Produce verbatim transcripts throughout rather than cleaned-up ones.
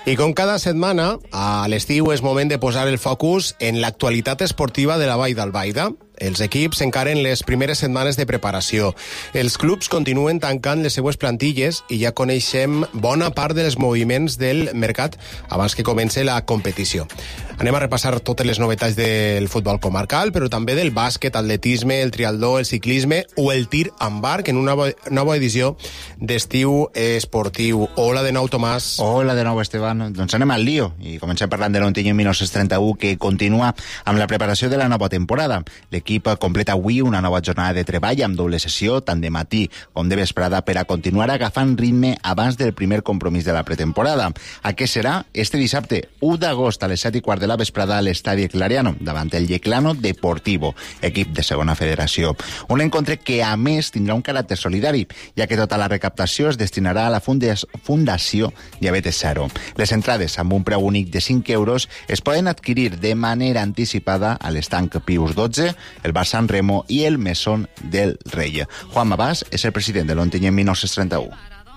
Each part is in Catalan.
I com cada setmana, a l'estiu és moment de posar el focus en l'actualitat esportiva de la Vall d'Albaida. Els equips encaren les primeres setmanes de preparació. Els clubs continuen tancant les seues plantilles i ja coneixem bona part dels moviments del mercat abans que comence la competició. Anem a repassar totes les novetats del futbol comarcal, però també del bàsquet, atletisme, el triatló, el ciclisme o el tir amb arc en una nova edició d'Estiu Esportiu. Hola de nou, Tomàs. Hola de nou, Esteban. Doncs anem al lío i comencem parlant de l'Ontinyent mil nou-cents trenta-u, que continua amb la preparació de la nova temporada. L'equip completa avui una nova jornada de treball amb doble sessió, tant de matí com de vesprada, per a continuar agafant ritme abans del primer compromís de la pretemporada. A què serà? Este dissabte, u d'agost, a les set i quart de la vesprada, a l'estadi Clariano, davant el Yeclano Deportivo, equip de segona federació. Un encontre que, a més, tindrà un caràcter solidari, ja que tota la recaptació es destinarà a la Fundació Diabetes Zero. Les entrades, amb un preu únic de cinc euros, es poden adquirir de manera anticipada a l'estanc Pius dotze, el Bar San Remo i el Mesón del Rei. Juan Mabás és el president de l'Ontinyent mil nou-cents trenta-u.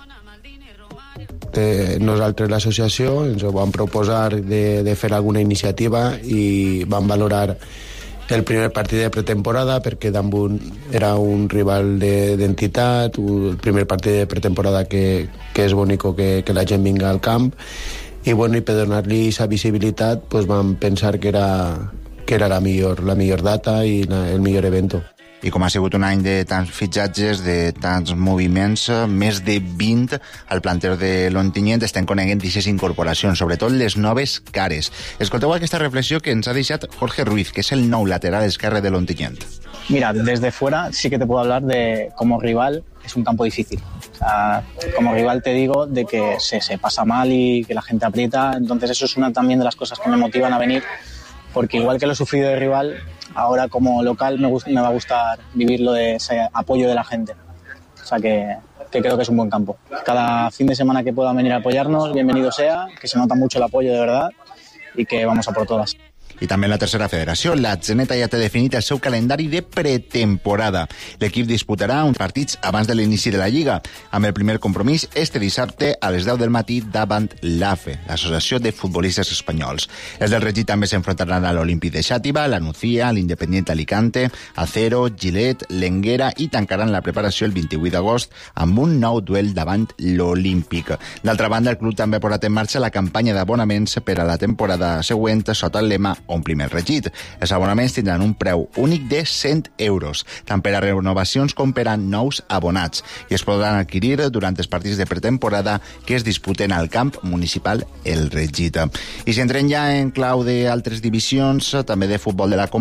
Eh, nosaltres, l'associació, ens ho vam proposar de, de fer alguna iniciativa i vam valorar el primer partit de pretemporada perquè Dambun era un rival d'entitat, de, el primer partit de pretemporada que, que és bonic que, que la gent vinga al camp i, bueno, i per donar-li aquesta visibilitat pues, vam pensar que era, que era la, millor, la millor data i la, el millor evento. I com ha sigut un any de tants fitxatges, de tants moviments, més de vint al planter de l'Ontinyent, estem coneguent aquestes incorporacions, sobretot les noves cares. Escolteu aquesta reflexió que ens ha deixat Jorge Ruiz, que és el nou lateral esquerre de l'Ontinyent. Mira, desde fuera sí que te puedo hablar de como rival es un campo difícil. O sea, como rival te digo de que se, se pasa mal y que la gente aprieta, entonces eso es una también de las cosas que me motivan a venir, porque igual que lo he sufrido de rival, ahora como local me, gusta, me va a gustar vivirlo de ese apoyo de la gente. O sea que, que creo que es un buen campo. Cada fin de semana que puedan venir a apoyarnos, bienvenido sea, que se nota mucho el apoyo de verdad y que vamos a por todas. I també en la tercera federació, la Zeneta ja té definit el seu calendari de pretemporada. L'equip disputarà uns partits abans de l'inici de la Lliga, amb el primer compromís este dissabte a les deu del matí davant l'A F E, l'Associació de Futbolistes Espanyols. Els del Regit també s'enfrontaran a l'Olímpic de Xàtiva, la Nucía, l'Independiente Alicante, Acero, Gilet, l'Enguera i tancaran la preparació el vint-i-vuit d'agost amb un nou duel davant l'Olímpic. D'altra banda, el club també ha posat en marxa la campanya d'abonaments per a la temporada següent sota el lema Omplim el Regit. Els abonaments tindran un preu únic de cent euros, tant per a renovacions com per a nous abonats, i es podran adquirir durant els partits de pretemporada que es disputen al camp municipal El Regit. I si entrem ja en clau d'altres divisions, també de futbol de la